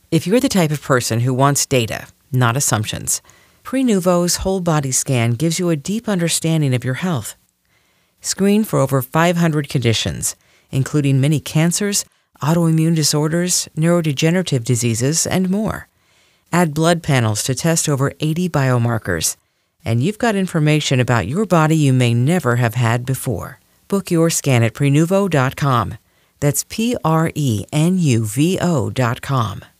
If you're the type of person who wants data, not assumptions, Prenuvo's whole body scan gives you a deep understanding of your health. Screen for over 500 conditions, including many cancers, autoimmune disorders, neurodegenerative diseases, and more. Add blood panels to test over 80 biomarkers, and you've got information about your body you may never have had before. Book your scan at Prenuvo.com. That's Prenuvo.com.